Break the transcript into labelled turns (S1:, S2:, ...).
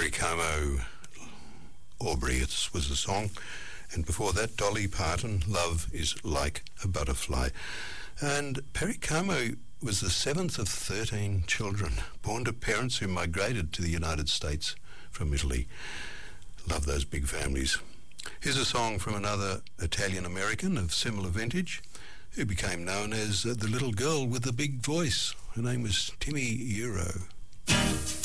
S1: Perry Como, Aubrey was the song. And before that, Dolly Parton, Love is Like a Butterfly. And Perry Como was the seventh of 13 children, born to parents who migrated to the United States from Italy. Love those big families. Here's a song from another Italian-American of similar vintage, who became known as the little girl with the big voice. Her name was Timmy Euro.